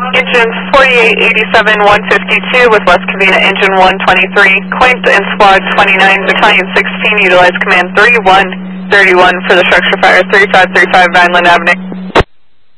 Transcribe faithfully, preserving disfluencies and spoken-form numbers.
Engine forty-eight eighty-seven one fifty-two with West Covina engine one twenty-three. Quint and Squad twenty-nine, Battalion sixteen, utilize command three one thirty-one for the structure fire, three five three five Vineland Avenue.